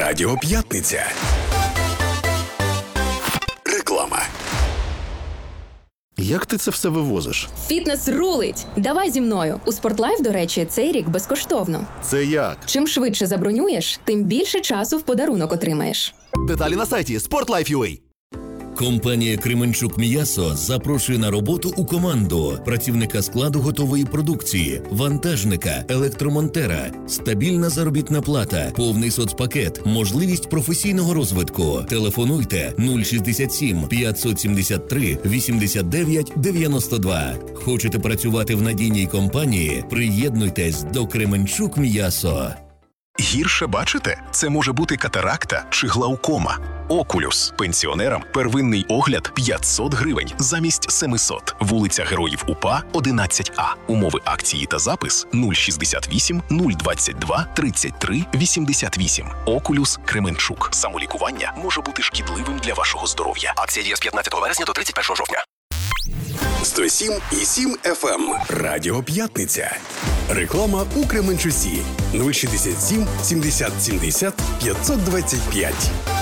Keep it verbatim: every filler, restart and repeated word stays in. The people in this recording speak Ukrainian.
Радіо П'ятниця. Реклама. Як ти це все вивозиш? Фітнес рулить! Давай зі мною. У Спортлайф, до речі, цей рік безкоштовно. Це як? Чим швидше забронюєш, тим більше часу в подарунок отримаєш. Деталі на сайті спортлайф.ua. Компанія Кременчук М'ясо запрошує на роботу у команду працівника складу готової продукції, вантажника, електромонтера, стабільна заробітна плата, повний соцпакет, можливість професійного розвитку. Телефонуйте нуль шістдесят сім п'ятсот сімдесят три вісімдесят дев'ять дев'яносто два. Хочете працювати в надійній компанії? Приєднуйтесь до Кременчук М'ясо. Гірше бачите? Це може бути катаракта чи глаукома. Окулюс. Пенсіонерам первинний огляд п'ятсот гривень замість семисот. Вулиця Героїв УПА, одинадцять А. Умови акції та запис нуль шістдесят вісім нуль двадцять два тридцять три вісімдесят вісім. Окулюс Кременчук. Самолікування може бути шкідливим для вашого здоров'я. Акція діє з п'ятнадцятого вересня до тридцять першого жовтня. сто сім і сім еф ем. Радіо П'ятниця. Реклама у Кременчуці. нуль шістдесят сім сімдесят сімдесят п'ятсот двадцять п'ять.